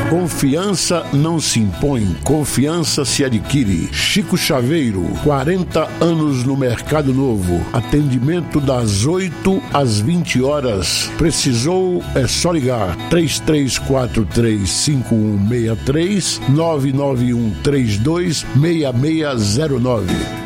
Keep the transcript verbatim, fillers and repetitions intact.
Confiança não se impõe, confiança se adquire. Chico Chaveiro, quarenta anos no Mercado Novo. Atendimento das oito às vinte horas. Precisou, é só ligar. três três quatro três cinco um seis três, nove nove um três dois seis seis zero nove.